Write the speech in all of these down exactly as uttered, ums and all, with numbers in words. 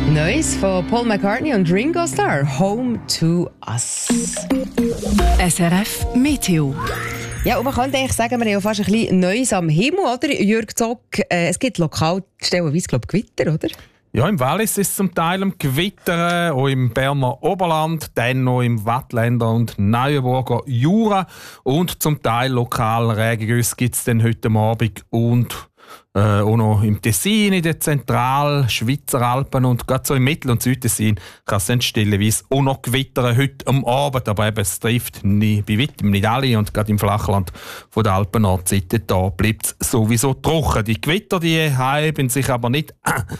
Neues von Paul McCartney und Ringo Starr, Home to Us. S R F Meteo. Ja, und man könnte eigentlich sagen, wir haben ja fast ein bisschen Neues am Himmel, oder? Jürg Zock, äh, es gibt lokal stellenweise, glaube ich, Gewitter, oder? Ja, im Wallis ist es zum Teil am Gewittern, auch im Berner Oberland, dann noch im Wattländer und Neuenburger Jura und zum Teil lokal Regengüsse gibt es dann heute Abend und äh, auch noch im Tessin, in den Zentral-Schweizer Alpen und gerade so im Mittel- und Südtessin kann es dann stellenweise auch noch gewittern heute am Abend, aber eben, es trifft nie, bei weitem nicht alle und gerade im Flachland von der Alpen-Nordseite da bleibt es sowieso trocken. Die Gewitter, die haben sich aber nicht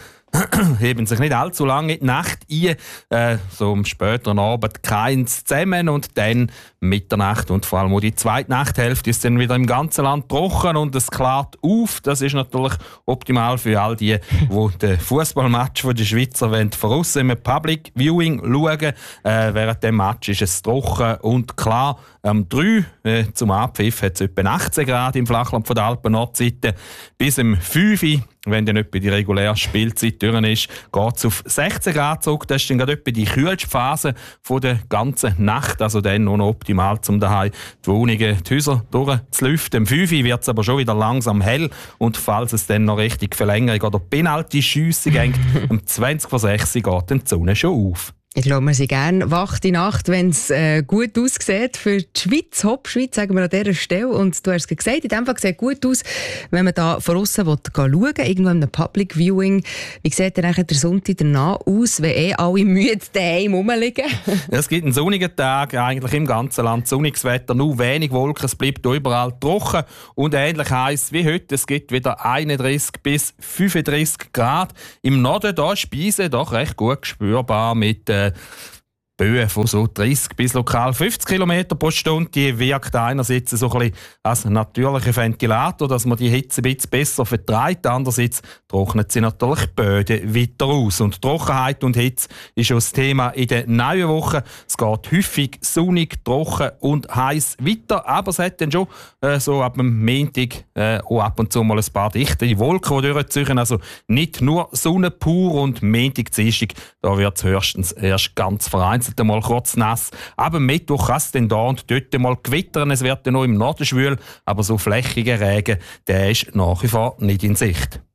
heben sich nicht allzu lange in die Nacht ein, äh, so am späteren Abend keins zusammen und dann Mitternacht und vor allem auch die zweite Nachthälfte ist dann wieder im ganzen Land trocken und es klart auf. Das ist natürlich optimal für all die, die den Fußballmatch der Schweizer wollen, von aussen im Public Viewing schauen. Äh, während dem Match ist es trocken und klar. Am drei äh, zum Abpfiff hat es etwa achtzehn Grad im Flachland von der Alpen-Nordseite. Bis am fünf, wenn dann etwa die reguläre Spielzeit durch ist, geht es auf sechzehn Grad zurück. Das ist dann gerade etwa die kühlste Phase von der ganzen Nacht. Also dann noch optimal, um daheim die Wohnungen, die Häuser durchzulüften. Am fünf wird es aber schon wieder langsam hell. Und falls es dann noch richtig Verlängerung oder Penalty-Schüsse geht, um zwanzig vor sechs geht dann die Sonne schon auf. Ich glaube, wir sind gerne wach die Nacht, wenn es äh, gut aussieht. Für die Schweiz, Hauptschweiz, sagen wir an dieser Stelle. Und du hast es gesagt, in dem Fall sieht es gut aus, wenn man da von aussen schauen will, irgendwo in einem Public Viewing. Wie sieht dann der Sonntag danach aus, wenn eh alle müde daheim rumliegen? Es gibt einen sonnigen Tag, eigentlich im ganzen Land sonniges Wetter, nur wenig Wolken, es bleibt überall trocken und ähnlich heiß wie heute. Es gibt wieder einunddreißig bis fünfunddreißig Grad. Im Norden da Speise doch recht gut spürbar mit äh, Böen von so dreißig bis lokal fünfzig Kilometer pro Stunde. Die wirkt einerseits so ein bisschen als natürlicher Ventilator, dass man die Hitze ein bisschen besser vertreibt. Andererseits trocknet sie natürlich die Böden weiter aus. Und Trockenheit und Hitze ist auch das Thema in der neuen Woche. Es geht häufig sonnig, trocken und heiß weiter. Aber es hat dann schon äh, so ab dem Montag äh, auch ab und zu mal ein paar dichte Wolken, die durchziehen. Also nicht nur Sonne pur und Montag, Dienstag, da wird es höchstens erst ganz vereinzelt mal kurz nass. Aber Mittwoch kann es dann da und dort mal gewittern. Es wird dann noch im Norden schwül, aber so flächiger Regen, der ist nach wie vor nicht in Sicht.